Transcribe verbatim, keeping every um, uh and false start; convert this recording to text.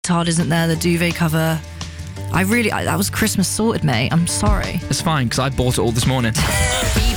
Tard isn't there, the duvet cover. I really, I, that was Christmas sorted, mate. I'm sorry. It's fine, because I bought it all this morning.